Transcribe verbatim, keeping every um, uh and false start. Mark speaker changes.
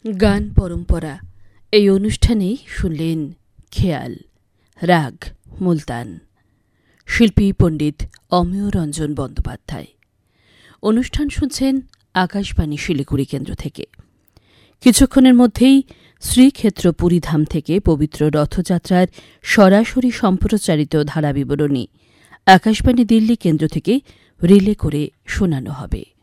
Speaker 1: গান পরম্পরা এই অনুষ্ঠানেই শুনলেন খেয়াল, রাগ মুলতান, শিল্পী পণ্ডিত অমেয় রঞ্জন বন্দ্যোপাধ্যায়। অনুষ্ঠান শুনছেন আকাশবাণী শিলিগুড়ি কেন্দ্র থেকে। কিছুক্ষণের মধ্যেই শ্রীক্ষেত্র পুরীধাম থেকে পবিত্র রথযাত্রার সরাসরি সম্প্রচারিত ধারাবিবরণী আকাশবাণী দিল্লি কেন্দ্র থেকে রিলে করে শোনানো হবে।